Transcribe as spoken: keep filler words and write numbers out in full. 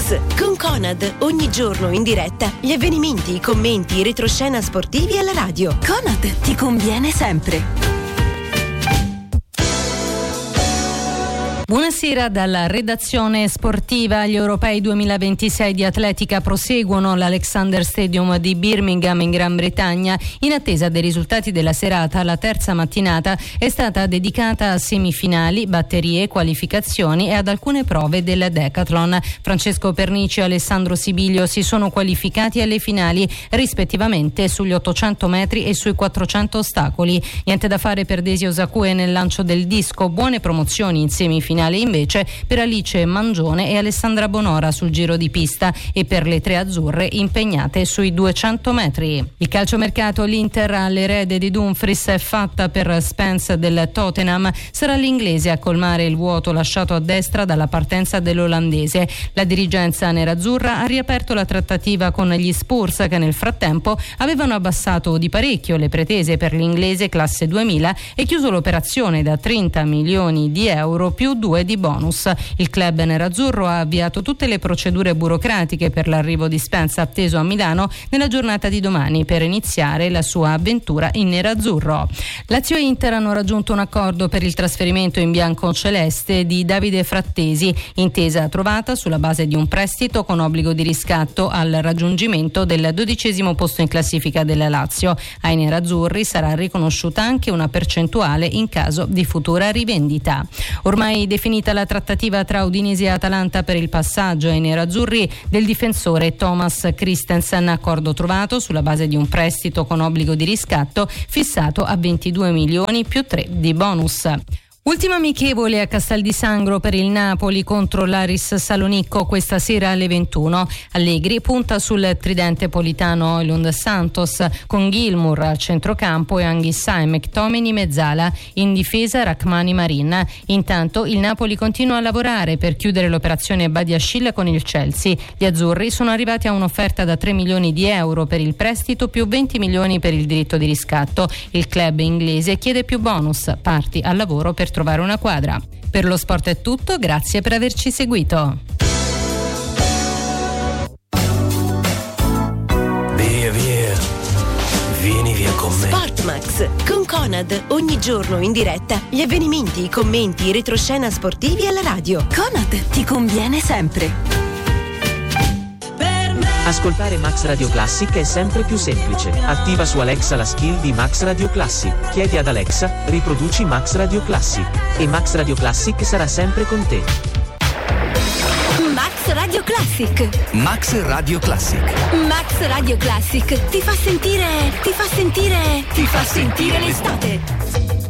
Max. Con Conad, ogni giorno in diretta, gli avvenimenti, i commenti, i retroscena sportivi alla radio. Conad ti conviene sempre. Buonasera dalla redazione sportiva. Gli europei duemilaventisei di atletica proseguono all'Alexander Stadium di Birmingham in Gran Bretagna. In attesa dei risultati della serata, la terza mattinata è stata dedicata a semifinali, batterie, qualificazioni e ad alcune prove del decathlon. Francesco Pernici e Alessandro Sibilio si sono qualificati alle finali rispettivamente sugli ottocento metri e sui quattrocento ostacoli. Niente da fare per Desi Osakue nel lancio del disco, buone promozioni in semifinali invece per Alice Mangione e Alessandra Bonora sul giro di pista e per le tre azzurre impegnate sui duecento metri. Il calciomercato, l'Inter all'erede di Dumfries è fatta per Spence del Tottenham. Sarà l'inglese a colmare il vuoto lasciato a destra dalla partenza dell'olandese. La dirigenza nerazzurra ha riaperto la trattativa con gli Spurs, che nel frattempo avevano abbassato di parecchio le pretese per l'inglese classe duemila e chiuso l'operazione da trenta milioni di euro più due di bonus. Il club nerazzurro ha avviato tutte le procedure burocratiche per l'arrivo di Spence, atteso a Milano nella giornata di domani per iniziare la sua avventura in nerazzurro. Lazio e Inter hanno raggiunto un accordo per il trasferimento in biancoceleste di Davide Frattesi, intesa trovata sulla base di un prestito con obbligo di riscatto al raggiungimento del dodicesimo posto in classifica della Lazio. Ai nerazzurri sarà riconosciuta anche una percentuale in caso di futura rivendita. Ormai definita la trattativa tra Udinese e Atalanta per il passaggio ai nerazzurri del difensore Thomas Christensen, accordo trovato sulla base di un prestito con obbligo di riscatto fissato a ventidue milioni più tre di bonus. Ultima amichevole a Castel di Sangro per il Napoli contro l'Aris Salonicco questa sera alle ventuno. Allegri punta sul tridente politano Oilund Santos con Gilmour al centrocampo e Anghissà e McTominay mezzala, in difesa Rachmani Marin. Intanto il Napoli continua a lavorare per chiudere l'operazione Badiashile con il Chelsea. Gli azzurri sono arrivati a un'offerta da tre milioni di euro per il prestito più venti milioni per il diritto di riscatto. Il club inglese chiede più bonus, parti al lavoro per trovare una quadra. Per lo sport è tutto, grazie per averci seguito. Via via, vieni via con me. Sportmax con Conad, ogni giorno in diretta, gli avvenimenti, i commenti, i retroscena sportivi alla radio. Conad ti conviene sempre. Ascoltare Max Radio Classic è sempre più semplice. Attiva su Alexa la skill di Max Radio Classic. Chiedi ad Alexa, riproduci Max Radio Classic. E Max Radio Classic sarà sempre con te. Max Radio Classic. Max Radio Classic. Max Radio Classic ti fa sentire, ti fa sentire, ti fa sentire l'estate.